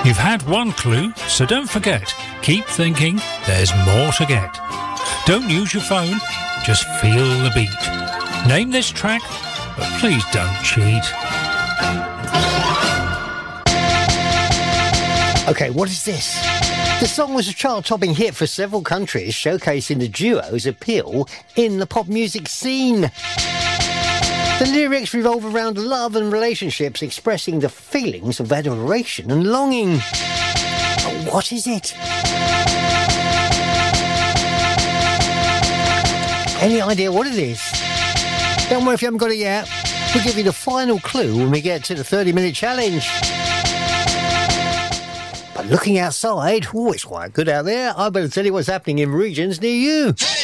You've had one clue, so don't forget. Keep thinking, there's more to get. Don't use your phone, just feel the beat. Name this track, but please don't cheat. Okay, what is this? The song was a chart-topping hit for several countries, showcasing the duo's appeal in the pop music scene. The lyrics revolve around love and relationships, expressing the feelings of adoration and longing. But what is it? Any idea what it is? Don't worry if you haven't got it yet. We'll give you the final clue when we get to the 30-minute challenge. But looking outside, it's quite good out there. I better tell you what's happening in regions near you.